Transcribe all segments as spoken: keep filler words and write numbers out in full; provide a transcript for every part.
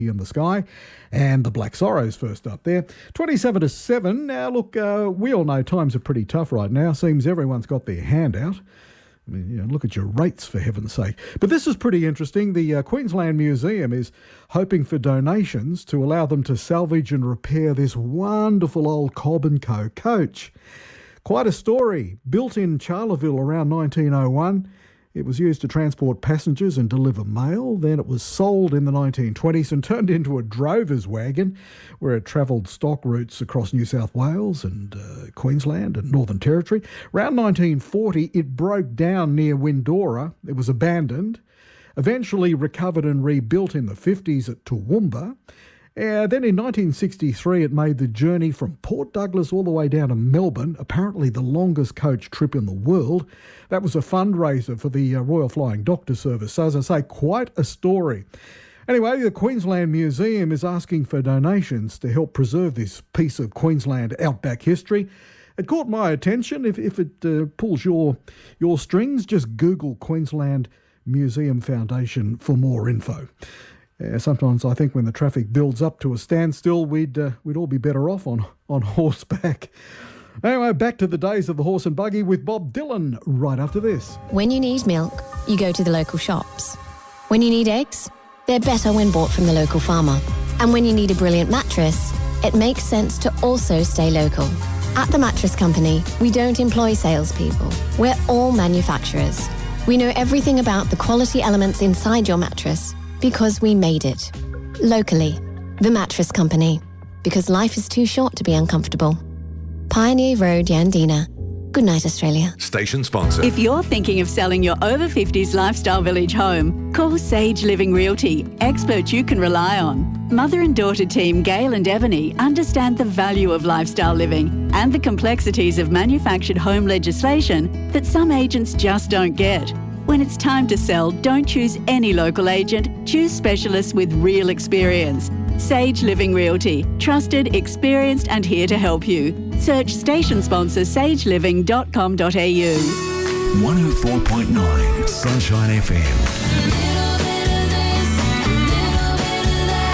in the Sky, and the Black Sorrows first up there. twenty-seven to seven. Now, look, uh, we all know times are pretty tough right now. Seems everyone's got their hand out. I mean, you know, look at your rates, for heaven's sake. But this is pretty interesting. The uh, Queensland Museum is hoping for donations to allow them to salvage and repair this wonderful old Cobb and Co coach. Quite a story. Built in Charleville around nineteen oh one, it was used to transport passengers and deliver mail. Then it was sold in the nineteen twenties and turned into a drover's wagon where it travelled stock routes across New South Wales and uh, Queensland and Northern Territory. Around nineteen forty, it broke down near Windora. It was abandoned, eventually recovered and rebuilt in the fifties at Toowoomba. Uh, then in nineteen sixty-three, it made the journey from Port Douglas all the way down to Melbourne, apparently the longest coach trip in the world. That was a fundraiser for the uh, Royal Flying Doctor Service. So as I say, quite a story. Anyway, the Queensland Museum is asking for donations to help preserve this piece of Queensland outback history. It caught my attention. If, if it uh, pulls your, your strings, just Google Queensland Museum Foundation for more info. Uh, sometimes I think when the traffic builds up to a standstill, we'd uh, we'd all be better off on, on horseback. Anyway, back to the days of the horse and buggy with Bob Dylan right after this. When you need milk, you go to the local shops. When you need eggs, they're better when bought from the local farmer. And when you need a brilliant mattress, it makes sense to also stay local. At The Mattress Company, we don't employ salespeople. We're all manufacturers. We know everything about the quality elements inside your mattress, because we made it. Locally. The Mattress Company. Because life is too short to be uncomfortable. Pioneer Road, Yandina. Good night, Australia. Station sponsor. If you're thinking of selling your over fifties lifestyle village home, call Sage Living Realty, experts you can rely on. Mother and daughter team Gail and Ebony understand the value of lifestyle living and the complexities of manufactured home legislation that some agents just don't get. When it's time to sell, don't choose any local agent. Choose specialists with real experience. Sage Living Realty. Trusted, experienced and here to help you. Search station sponsor sage living dot com dot a u. one oh four point nine Sunshine F M.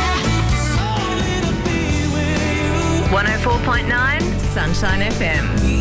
one oh four point nine Sunshine F M.